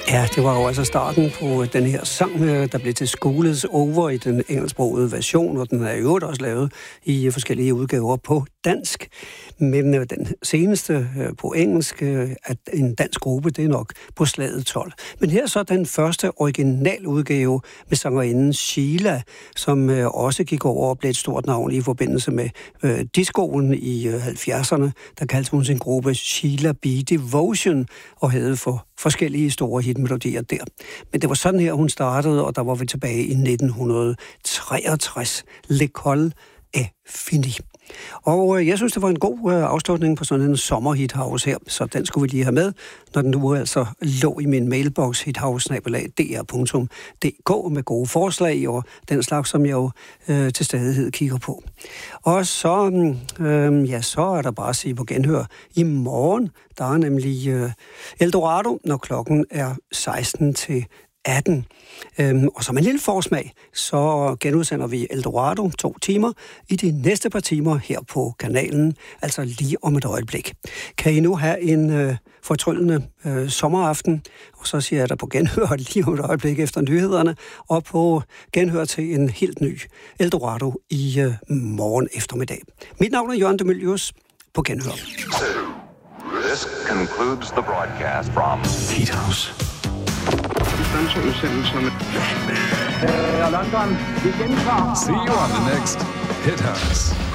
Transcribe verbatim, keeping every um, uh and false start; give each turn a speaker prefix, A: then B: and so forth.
A: Ja, det var jo altså starten på den her sang, der blev til School Over i den engelsksprogede version, og den er jo også lavet i forskellige udgaver på dansk. Men den seneste på engelsk, at en dansk gruppe, det er nok på slaget tolv. Men her så den første original udgave med sangerinden Sheila, som også gik over og blev et stort navn i forbindelse med øh, discoen i halvfjerdserne. Der kaldte hun sin gruppe Sheila B. Devotion og havde for forskellige store hitmelodier der. Men det var sådan her, hun startede, og der var vi tilbage i nitten treogtres. L'école est finie. Og jeg synes, det var en god afslutning på sådan en sommerhithouse her, så den skulle vi lige have med, når den nu altså lå i min mailbox hithouse snabel-a d r punktum d k med gode forslag og den slags, som jeg jo øh, til stadighed kigger på. Og så, øh, ja, så er der bare at sige på genhør. I morgen, der er nemlig øh, Eldorado, når klokken er seksten til atten. Øhm, og som en lille forsmag, så genudsender vi Eldorado to timer i de næste par timer her på kanalen, altså lige om et øjeblik. Kan I nu have en øh, fortryllende øh, sommeraften, og så siger jeg der på genhør lige om et øjeblik efter nyhederne, og på genhør til en helt ny Eldorado i øh, morgen eftermiddag. Mit navn er Jørgen De Mylius. På genhør.
B: This concludes the broadcast from
C: Hithouse.
D: Udsendelserne.
E: Øh, London, vi gentager.
C: See you on the next Hithouse.